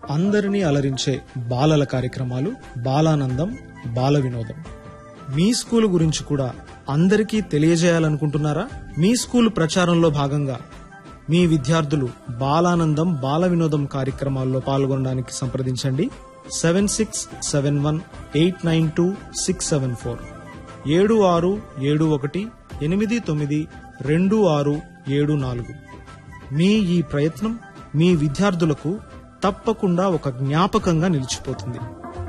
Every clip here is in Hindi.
అందరినీ అలరించే బాలల కార్యక్రమాలు బాలానందం బాల వినోదం. మీ స్కూలు గురించి కూడా అందరికీ తెలియజేయాలనుకుంటున్నారా? మీ స్కూలు ప్రచారంలో భాగంగా మీ విద్యార్థులు బాలానందం బాల వినోదం కార్యక్రమాల్లో పాల్గొనడానికి సంప్రదించండి. 7671892674 7671892674. మీ ఈ ప్రయత్నం మీ విద్యార్థులకు తప్పకుండా ఒక జ్ఞాపకంగా నిలిచిపోతుంది.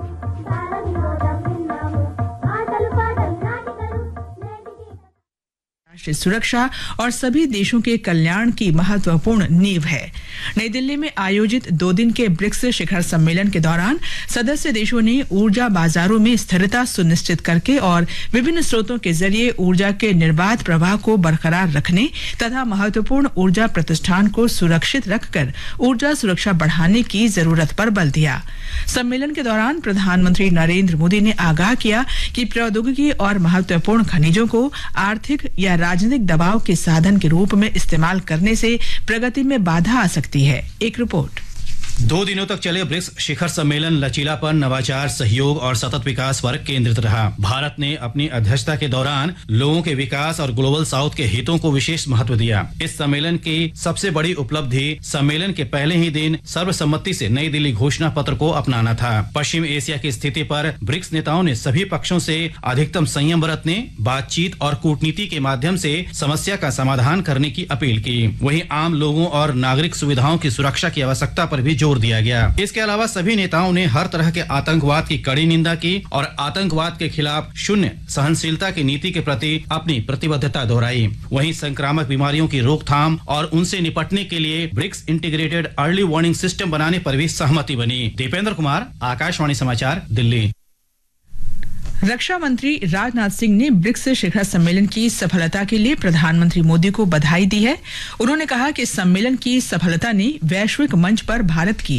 राष्ट्रीय सुरक्षा और सभी देशों के कल्याण की महत्वपूर्ण नींव है. नई दिल्ली में आयोजित 2 दिन के ब्रिक्स शिखर सम्मेलन के दौरान सदस्य देशों ने ऊर्जा बाजारों में स्थिरता सुनिश्चित करके और विभिन्न स्रोतों के जरिए ऊर्जा के निर्बाध प्रवाह को बरकरार रखने तथा महत्वपूर्ण ऊर्जा प्रतिष्ठान को सुरक्षित रखकर ऊर्जा सुरक्षा बढ़ाने की जरूरत पर बल दिया. सम्मेलन के दौरान प्रधानमंत्री नरेंद्र मोदी ने आगाह किया कि प्रौद्योगिकी और महत्वपूर्ण खनिजों को आर्थिक या राजनीतिक दबाव के साधन के रूप में इस्तेमाल करने से प्रगति में बाधा आ सकती है. एक रिपोर्ट. 2 दिनों तक चले ब्रिक्स शिखर सम्मेलन लचीलापन, नवाचार, सहयोग और सतत विकास पर केंद्रित रहा. भारत ने अपनी अध्यक्षता के दौरान लोगों के विकास और ग्लोबल साउथ के हितों को विशेष महत्व दिया. इस सम्मेलन की सबसे बड़ी उपलब्धि सम्मेलन के पहले ही दिन सर्वसम्मति से नई दिल्ली घोषणा पत्र को अपनाना था. पश्चिम एशिया की स्थिति पर ब्रिक्स नेताओं ने सभी पक्षों से अधिकतम संयम बरतने, बातचीत और कूटनीति के माध्यम से समस्या का समाधान करने की अपील की. वहीं आम लोगों और नागरिक सुविधाओं की सुरक्षा की आवश्यकता पर भी जोर दिया गया. इसके अलावा सभी नेताओं ने हर तरह के आतंकवाद की कड़ी निंदा की और आतंकवाद के खिलाफ शून्य सहनशीलता की नीति के प्रति अपनी प्रतिबद्धता दोहराई. वहीं संक्रामक बीमारियों की रोकथाम और उनसे निपटने के लिए BRICS integrated early warning system बनाने पर भी सहमति बनी. दीपेंद्र कुमार, आकाशवाणी समाचार, दिल्ली. रक्षा मंत्री राजनाथ सिंह ने ब्रिक्स शिखर सम्मेलन की सफलता के लिए प्रधानमंत्री मोदी को बधाई दी है. उन्होंने कहा कि सम्मेलन की सफलता ने वैश्विक मंच पर भारत की